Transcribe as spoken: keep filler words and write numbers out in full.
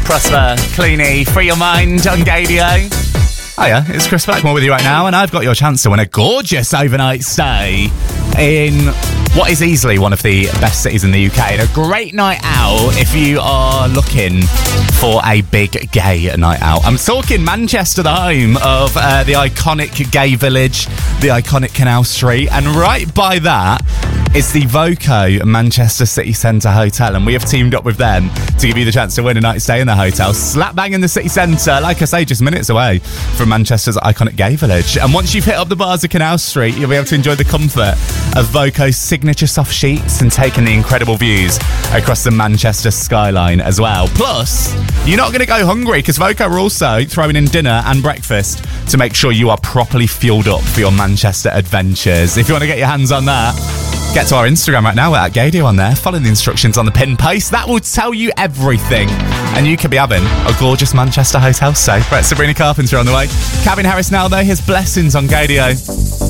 Prosper, Cleany, Free Your Mind on Gadio. Hiya, it's Chris Blackmore with you right now, and I've got your chance to win a gorgeous overnight stay in what is easily one of the best cities in the U K, and a great night out if you are looking for a big gay night out. I'm talking Manchester, the home of uh, the iconic gay village, the iconic Canal Street, and right by that is the Voco Manchester City Centre Hotel, and we have teamed up with them to give you the chance to win a night stay in the hotel, slap bang in the city centre, like I say, just minutes away from Manchester's iconic gay village. And once you've hit up the bars of Canal Street, you'll be able to enjoy the comfort of Voco's signature soft sheets and take in the incredible views across the Manchester skyline as well. Plus, you're not going to go hungry, because Voco are also throwing in dinner and breakfast to make sure you are properly fueled up for your Manchester adventures. If you want to get your hands on that, get to our Instagram right now, we're at Gadio on there. Follow the instructions on the pin post. That will tell you everything. And you could be having a gorgeous Manchester hotel stay. Right, Sabrina Carpenter on the way. Calvin Harris now, though. His Blessings on Gadio.